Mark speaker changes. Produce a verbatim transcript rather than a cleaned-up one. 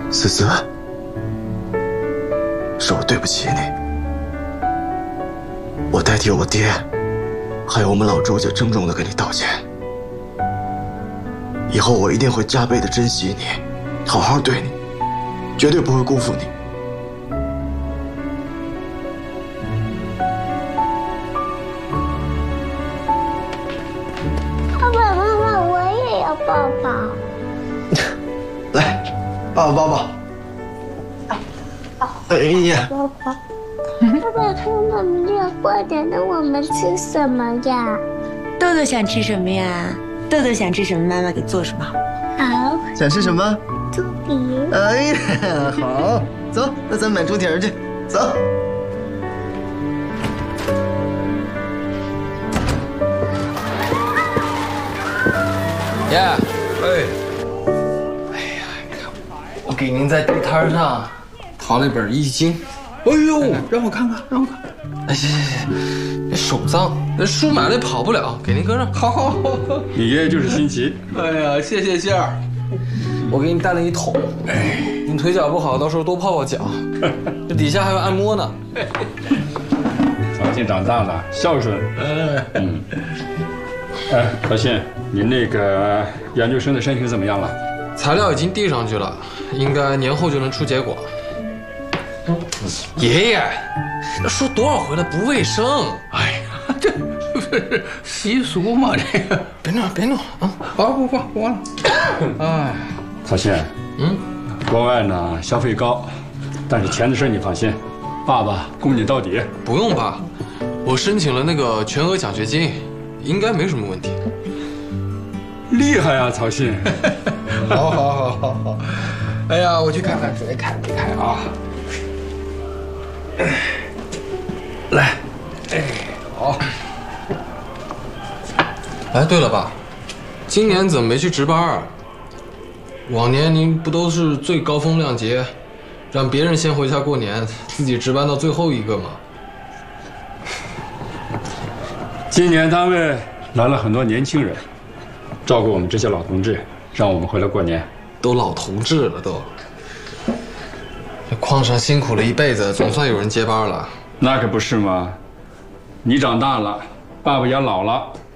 Speaker 1: 思思，是我对不起你，我代替我爹，还有我们老周家郑重的跟你道歉。以后我一定会加倍的珍惜你，好好对你，绝对不会辜负你。
Speaker 2: 爸爸妈妈，我也要抱抱。
Speaker 1: 来，抱抱抱抱。哎呀，
Speaker 2: 爸爸，爸爸，他们要过年了，我们吃什么呀？
Speaker 3: 豆豆想吃什么呀？豆豆想吃什么，妈妈给做什么。
Speaker 2: 好，
Speaker 1: 想吃什么？
Speaker 2: 猪蹄。
Speaker 1: 哎呀，好，走，那咱买猪蹄儿去，走。
Speaker 4: 爷，哎，哎呀，看我给您在地摊上淘了一本《易经》。哎呦，让我看看，让我看。哎，行行行，这手脏，那书买了也跑不了，给您搁上。好好好。
Speaker 5: 你爷爷就是新奇。
Speaker 4: 哎呀，谢谢仙儿，我给你带了一桶。哎，您腿脚不好，到时候多泡泡脚。这底下还有按摩呢。
Speaker 5: 曹信长大了，孝顺。嗯。哎，曹信，你那个研究生的申请怎么样了？
Speaker 4: 材料已经递上去了，应该年后就能出结果。爷爷，那说多少回了，不卫生。
Speaker 6: 哎呀，这不是习俗嘛？这个
Speaker 4: 别弄，别弄啊！
Speaker 6: 好，不不不完了。哎，
Speaker 5: 曹信，
Speaker 4: 嗯，
Speaker 5: 国外呢消费高，但是钱的事你放心，爸爸供你到底。
Speaker 4: 不用吧，我申请了那个全额奖学金，应该没什么问题。
Speaker 5: 厉害啊，曹信！
Speaker 4: 好，好，好，好，好。哎呀，我去看看水开没开啊？来，哎，好。哎，对了，爸，今年怎么没去值班啊？往年您不都是最高风亮节，让别人先回家过年，自己值班到最后一个吗？
Speaker 5: 今年单位来了很多年轻人，照顾我们这些老同志，让我们回来过年。
Speaker 4: 都老同志了都。这矿上辛苦了一辈子，总算有人接班了。
Speaker 5: 那可不是嘛，你长大了，爸爸也老了。